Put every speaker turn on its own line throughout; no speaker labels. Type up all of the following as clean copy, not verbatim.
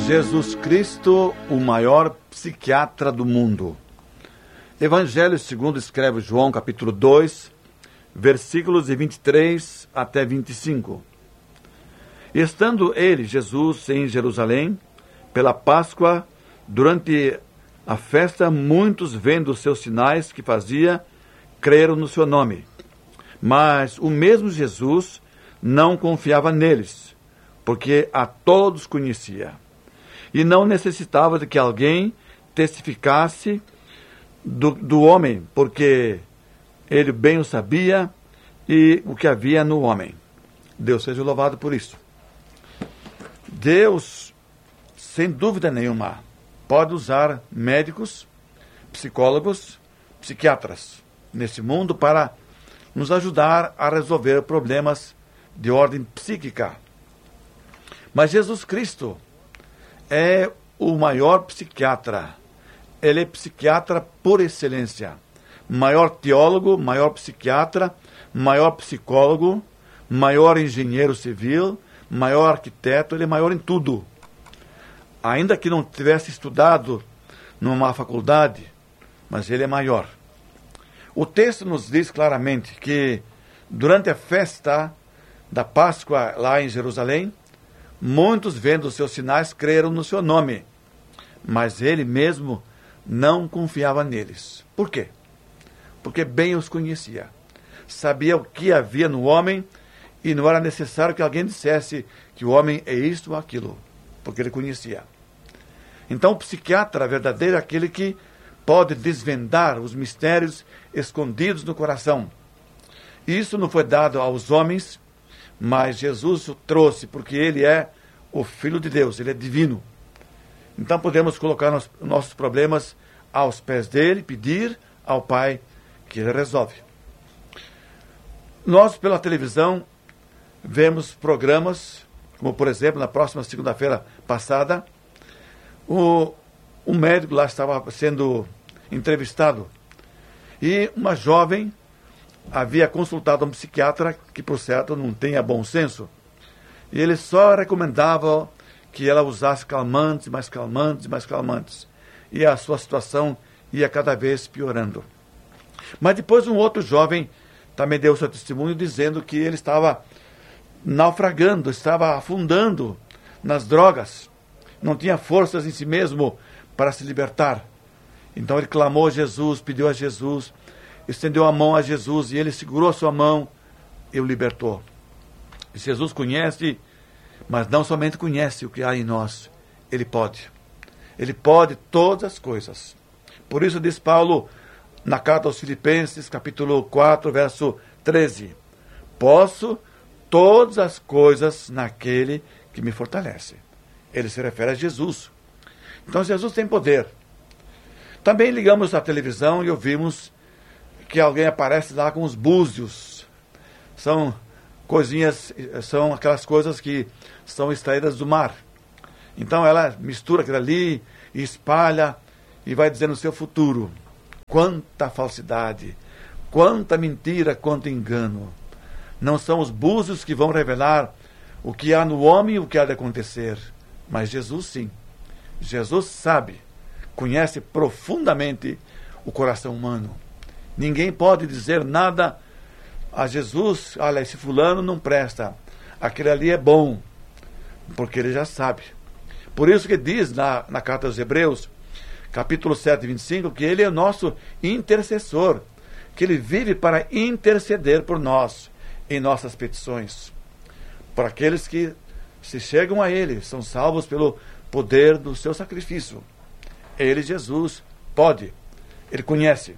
Jesus Cristo, o maior psiquiatra do mundo. Evangelho segundo escreve João, capítulo 2, versículos de 23 até 25. Estando ele, Jesus, em Jerusalém, pela Páscoa, durante a festa, muitos, vendo os seus sinais que fazia, creram no seu nome. Mas o mesmo Jesus não confiava neles, porque a todos conhecia. E não necessitava de que alguém testificasse do homem, porque ele bem o sabia e o que havia no homem. Deus seja louvado por isso. Deus, sem dúvida nenhuma, pode usar médicos, psicólogos, psiquiatras nesse mundo para nos ajudar a resolver problemas de ordem psíquica. Mas Jesus Cristo é o maior psiquiatra. Ele é psiquiatra por excelência. Maior teólogo, maior psiquiatra, maior psicólogo, maior engenheiro civil, maior arquiteto, ele é maior em tudo. Ainda que não tivesse estudado numa faculdade, mas ele é maior. O texto nos diz claramente que durante a festa da Páscoa lá em Jerusalém, muitos, vendo os seus sinais, creram no seu nome, mas ele mesmo não confiava neles. Por quê? Porque bem os conhecia. Sabia o que havia no homem e não era necessário que alguém dissesse que o homem é isto ou aquilo, porque ele conhecia. Então o psiquiatra verdadeiro é aquele que pode desvendar os mistérios escondidos no coração. Isso não foi dado aos homens, mas Jesus o trouxe, porque ele é o Filho de Deus, ele é divino. Então podemos colocar nossos problemas aos pés dele, pedir ao Pai que ele resolve. Nós, pela televisão, vemos programas, como por exemplo, na próxima segunda-feira passada, um médico lá estava sendo entrevistado e uma jovem havia consultado um psiquiatra que, por certo, não tenha bom senso. E ele só recomendava que ela usasse calmantes, mais calmantes, mais calmantes. E a sua situação ia cada vez piorando. Mas depois um outro jovem também deu seu testemunho dizendo que ele estava naufragando, estava afundando nas drogas. Não tinha forças em si mesmo para se libertar. Então ele clamou a Jesus, pediu a Jesus, estendeu a mão a Jesus e ele segurou a sua mão e o libertou. Jesus conhece, mas não somente conhece o que há em nós. Ele pode. Ele pode todas as coisas. Por isso diz Paulo na carta aos Filipenses, capítulo 4, verso 13. Posso todas as coisas naquele que me fortalece. Ele se refere a Jesus. Então Jesus tem poder. Também ligamos a televisão e ouvimos que alguém aparece lá com os búzios. São coisinhas, são aquelas coisas que são extraídas do mar. Então ela mistura aquilo ali e espalha e vai dizendo o seu futuro. Quanta falsidade, quanta mentira, quanto engano. Não são os búzios que vão revelar o que há no homem e o que há de acontecer. Mas Jesus sim. Jesus sabe, conhece profundamente o coração humano. Ninguém pode dizer nada a Jesus, olha, esse fulano não presta, aquele ali é bom, porque ele já sabe. Por isso que diz na carta aos Hebreus, capítulo 7, 25, que ele é nosso intercessor, que ele vive para interceder por nós, em nossas petições. Por aqueles que se chegam a ele, são salvos pelo poder do seu sacrifício. Ele, Jesus, pode, ele conhece.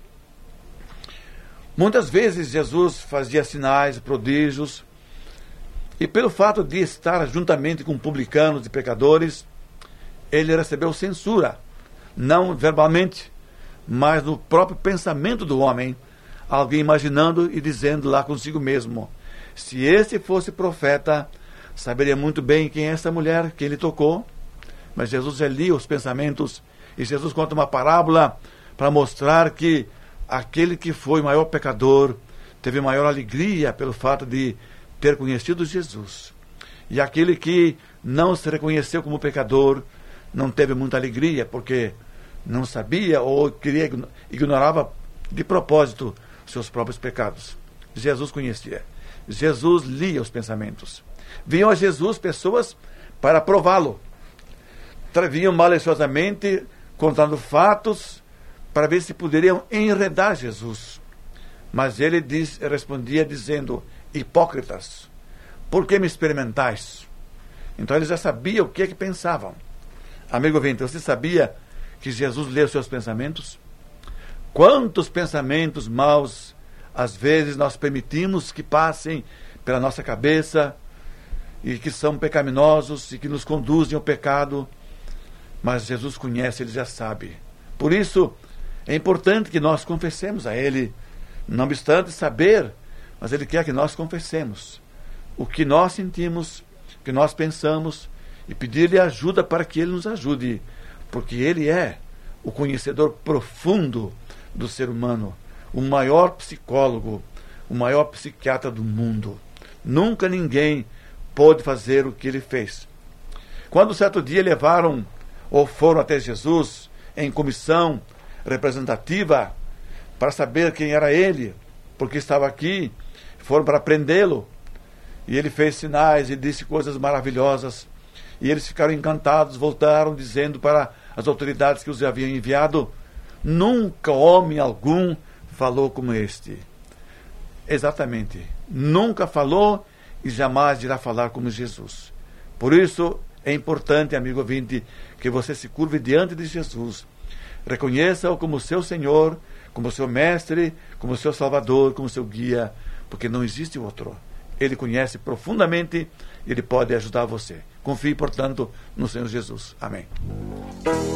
Muitas vezes Jesus fazia sinais, prodígios, e pelo fato de estar juntamente com publicanos e pecadores, ele recebeu censura, não verbalmente, mas no próprio pensamento do homem, alguém imaginando e dizendo lá consigo mesmo, se esse fosse profeta, saberia muito bem quem é essa mulher, quem ele tocou. Mas Jesus lia os pensamentos, e Jesus conta uma parábola para mostrar que aquele que foi o maior pecador teve maior alegria pelo fato de ter conhecido Jesus. E aquele que não se reconheceu como pecador não teve muita alegria, porque não sabia ou ignorava de propósito seus próprios pecados. Jesus conhecia. Jesus lia os pensamentos. Vinham a Jesus pessoas para prová-lo. Vinham maliciosamente contando fatos para ver se poderiam enredar Jesus. Mas ele respondia dizendo: hipócritas, por que me experimentais? Então ele já sabia o que pensavam. Amigo ouvinte, você sabia que Jesus lê os seus pensamentos? Quantos pensamentos maus, às vezes, nós permitimos que passem pela nossa cabeça e que são pecaminosos e que nos conduzem ao pecado. Mas Jesus conhece, ele já sabe. Por isso, é importante que nós confessemos a ele, não obstante saber, mas ele quer que nós confessemos o que nós sentimos, o que nós pensamos, e pedir-lhe ajuda para que ele nos ajude, porque ele é o conhecedor profundo do ser humano, o maior psicólogo, o maior psiquiatra do mundo. Nunca ninguém pôde fazer o que ele fez. Quando certo dia levaram ou foram até Jesus em comissão representativa para saber quem era ele, porque estava aqui, foram para prendê-lo, e ele fez sinais e disse coisas maravilhosas, e eles ficaram encantados, voltaram dizendo para as autoridades que os haviam enviado: nunca homem algum falou como este. Exatamente, nunca falou e jamais irá falar como Jesus. Por isso é importante, amigo ouvinte, que você se curve diante de Jesus, reconheça-o como seu Senhor, como seu Mestre, como seu Salvador, como seu guia, porque não existe outro. Ele conhece profundamente e ele pode ajudar você. Confie, portanto, no Senhor Jesus. Amém.